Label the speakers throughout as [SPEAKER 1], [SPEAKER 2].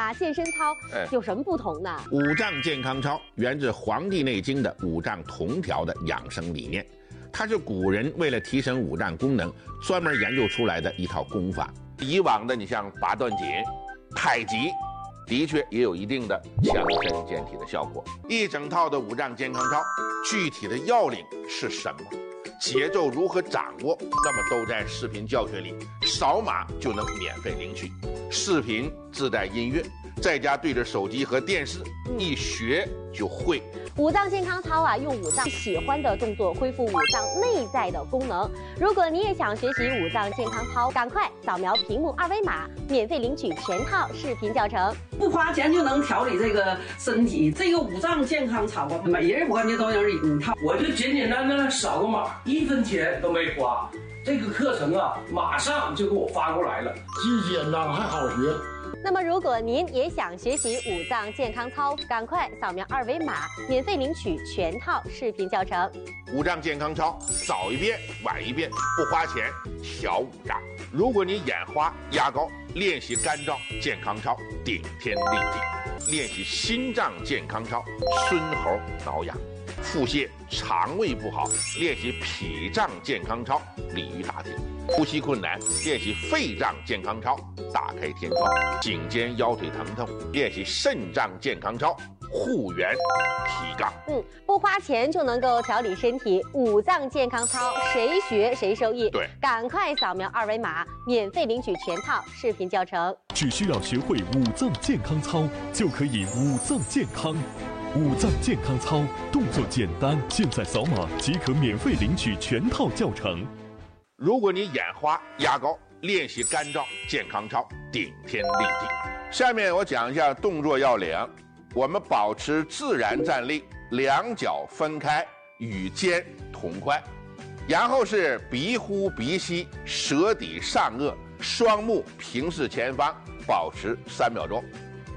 [SPEAKER 1] 马健身操有什么不同呢？
[SPEAKER 2] 五脏健康操源自《黄帝内经》的五脏同调的养生理念，它是古人为了提升五脏功能专门研究出来的一套功法。以往的你像八段锦、太极，的确也有一定的强身健体的效果。一整套的五脏健康操，具体的要领是什么？节奏如何掌握？那么都在视频教学里，扫码就能免费领取。视频自带音乐，在家对着手机和电视，一学就会。
[SPEAKER 1] 五脏健康操用五脏喜欢的动作恢复五脏内在的功能。如果你也想学习五脏健康操，赶快扫描屏幕2维码，免费领取全套视频教程。
[SPEAKER 3] 不花钱就能调理这个身体，这个五脏健康操每人我感觉都能领套。
[SPEAKER 4] 我就简简单单扫个码，1分钱都没花。这个课程马上就给我发过来了，
[SPEAKER 5] 既简单还好学。
[SPEAKER 1] 那么，如果您也想学习五脏健康操，赶快扫描2维码，免费领取全套视频教程。
[SPEAKER 2] 五脏健康操，早一遍晚一遍，不花钱，调五脏。如果你眼花、压高，练习肝脏健康操，顶天立地；练习心脏健康操，孙猴挠痒。腹泻、肠胃不好，练习脾脏健康操，鲤鱼打挺；呼吸困难，练习肺脏健康操，打开天窗；颈肩腰腿疼痛，练习肾脏健康操，护元提杠。
[SPEAKER 1] 不花钱就能够调理身体，五脏健康操谁学谁受益。
[SPEAKER 2] 对，
[SPEAKER 1] 赶快扫描2维码，免费领取全套视频教程。
[SPEAKER 6] 只需要学会五脏健康操，就可以五脏健康。五脏健康操动作简单，现在扫码即可免费领取全套教程。
[SPEAKER 2] 如果你眼花、压高，练习肝脏健康操，顶天立地。下面我讲一下动作要领。我们保持自然站立，两脚分开，与肩同宽，然后是鼻呼鼻吸，舌抵上颚，双目平视前方，保持3秒钟。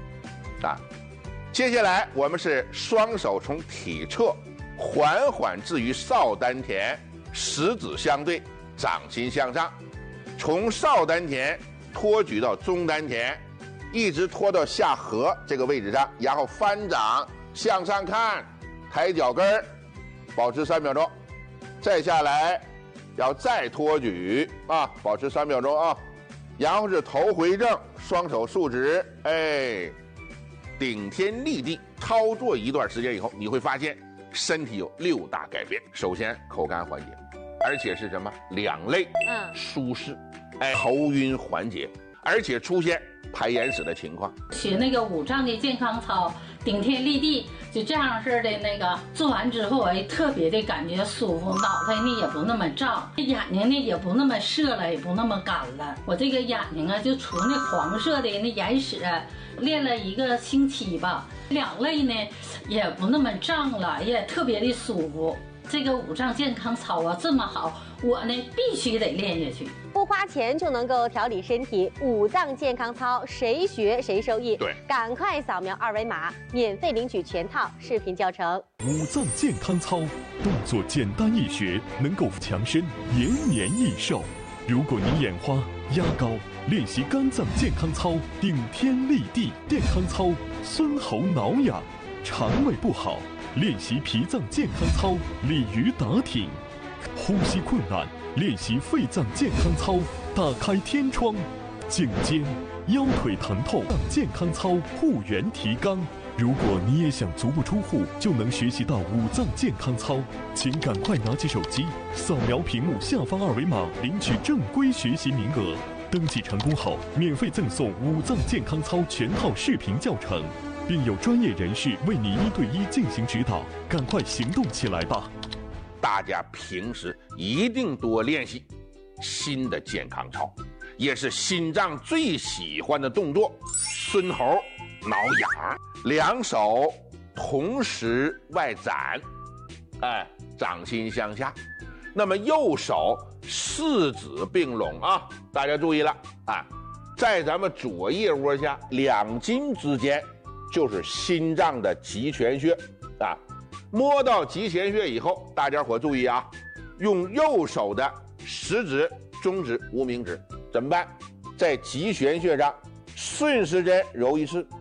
[SPEAKER 2] 接下来我们是双手从体侧缓缓置于少丹田，食指相对，掌心向上，从少丹田托举到中丹田，一直拖到下颌这个位置上，然后翻掌向上看，抬脚跟儿，保持3秒钟。再下来要再托举保持3秒钟然后是头回正，双手竖直，顶天立地。操作一段时间以后，你会发现身体有6大改变。首先口干缓解，而且是什么？两肋舒适，头晕缓解，而且出现排眼屎的情况。
[SPEAKER 7] 学那个五脏的健康操，顶天立地，就这样式的那个做完之后，特别的感觉舒服，脑袋呢也不那么胀，眼睛呢也不那么涩了，也不那么干了。我这个眼睛就出那黄色的那眼屎，练了1个星期吧，两肋呢也不那么胀了，也特别的舒服。这个五脏健康操这么好，我呢必须得练下去。
[SPEAKER 1] 不花钱就能够调理身体，五脏健康操谁学谁受益。
[SPEAKER 2] 对，
[SPEAKER 1] 赶快扫描2维码，免费领取全套视频教程。
[SPEAKER 6] 五脏健康操动作简单易学，能够强身延年益寿。如果你眼花、压高，练习肝脏健康操，顶天立地健康操，孙猴挠痒；肠胃不好，练习脾脏健康操，鲤鱼打挺；呼吸困难，练习肺脏健康操，打开天窗；颈肩、腰腿疼痛健康操，护元提杠。如果你也想足不出户就能学习到五脏健康操，请赶快拿起手机，扫描屏幕下方2维码，领取正规学习名额。登记成功后，免费赠送五脏健康操全套视频教程，并有专业人士为你1对1进行指导。赶快行动起来吧！
[SPEAKER 2] 大家平时一定多练习新的健康操，也是心脏最喜欢的动作——孙猴挠痒。两手同时外展，掌心向下。那么右手四指并拢大家注意了在咱们左腋窝下2筋之间就是心脏的极泉穴摸到极泉穴以后，大家伙注意用右手的食指、中指、无名指怎么办？在极泉穴上顺时针揉一次，